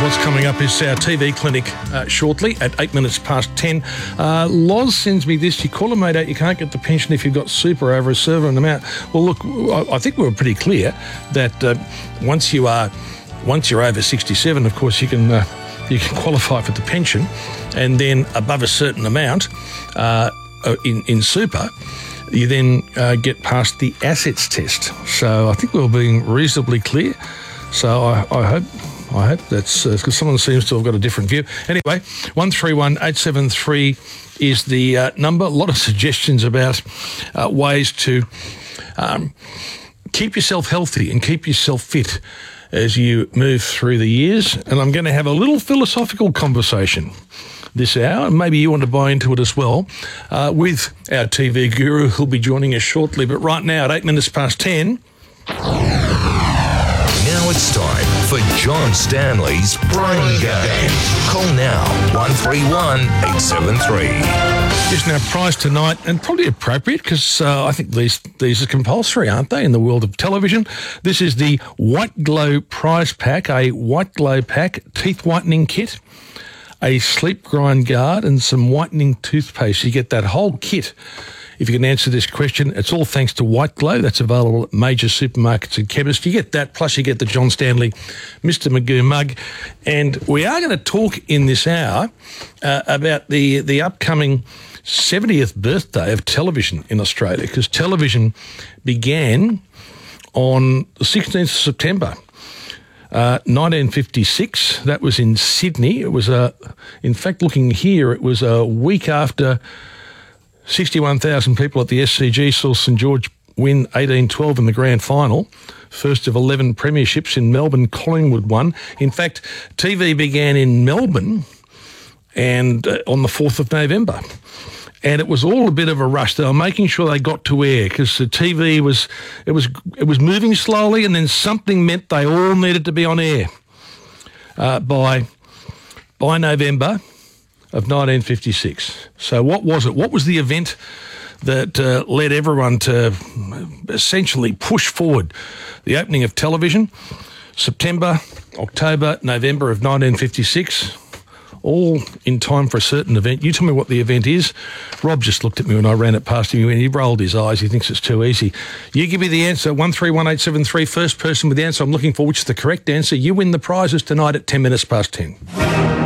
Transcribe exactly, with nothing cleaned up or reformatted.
what's coming up is our T V clinic uh, shortly at eight minutes past ten. Uh, Loz sends me this. You call a mate out, you can't get the pension if you've got super over a certain amount. Well, look, I, I think we were pretty clear that uh, once you are, once you're over sixty-seven, of course, you can uh, you can qualify for the pension, and then above a certain amount uh, in in super, you then uh, get past the assets test. So I think we were being reasonably clear. So I, I hope. I hope that's because uh, someone seems to have got a different view. Anyway, one three one eight seven three is the uh, number. A lot of suggestions about uh, ways to um, keep yourself healthy and keep yourself fit as you move through the years. And I'm going to have a little philosophical conversation this hour, and maybe you want to buy into it as well, uh, with our T V guru who'll be joining us shortly. But right now, at eight minutes past ten... Now it's time for John Stanley's Brain Game. Call now, one three one eight seven three. Yes, now prize tonight, and probably appropriate because uh, I think these these are compulsory, aren't they, in the world of television? This is the White Glow prize pack, a White Glow pack teeth whitening kit, a sleep grind guard, and some whitening toothpaste. You get that whole kit. If you can answer this question, it's all thanks to White Glow. That's available at major supermarkets and chemists. You get that, plus you get the John Stanley Mister Magoo mug. And we are going to talk in this hour uh, about the, the upcoming seventieth birthday of television in Australia, because television began on the sixteenth of September. Uh, nineteen fifty-six, that was in Sydney. It was, a, in fact, looking here, it was a week after sixty-one thousand people at the S C G saw St George win eighteen twelve in the grand final. First of eleven premierships in Melbourne, Collingwood won. In fact, T V began in Melbourne and uh, on the fourth of November. And it was all a bit of a rush. They were making sure they got to air because the T V was, it was, it was moving slowly, and then something meant they all needed to be on air uh, by, by November of nineteen fifty-six. So what was it? What was the event that uh, led everyone to essentially push forward the opening of television? September, October, November of nineteen fifty-six, all in time for a certain event. You tell me what the event is. Rob just looked at me when I ran it past him and he rolled his eyes. He thinks it's too easy. You give me the answer, one three one eight seven three, first person with the answer I'm looking for, which is the correct answer. You win the prizes tonight at ten minutes past ten.